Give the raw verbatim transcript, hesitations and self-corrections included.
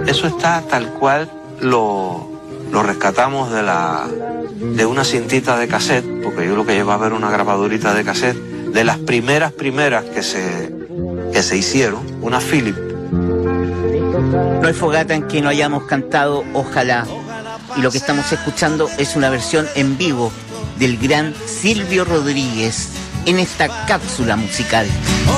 eso está tal cual lo, lo rescatamos de la de una cintita de cassette, porque yo lo que llevaba era una grabadorita de cassette, de las primeras primeras que se, que se hicieron, una Philips. No hay fogata en que no hayamos cantado Ojalá. Y lo que estamos escuchando es una versión en vivo del gran Silvio Rodríguez en esta cápsula musical.